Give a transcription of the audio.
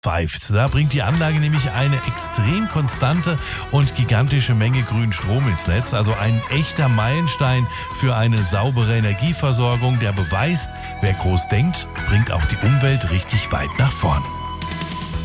pfeift. Da bringt die Anlage nämlich eine extrem konstante und gigantische Menge grünen Strom ins Netz. Also ein echter Meilenstein für eine saubere Energieversorgung, der beweist, wer groß denkt, bringt auch die Umwelt richtig weit nach vorn.